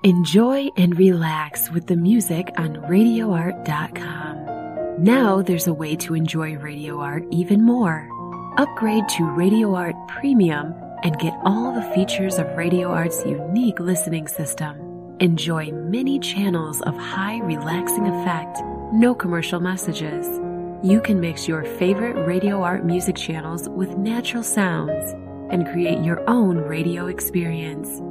Enjoy and relax with the music on RadioArt.com. Now there's a way to enjoy Radio Art even more. Upgrade to Radio Art Premium and get all the features of Radio Art's unique listening system. Enjoy many channels of high relaxing effect, no commercial messages. You can mix your favorite Radio Art music channels with natural sounds and create your own radio experience.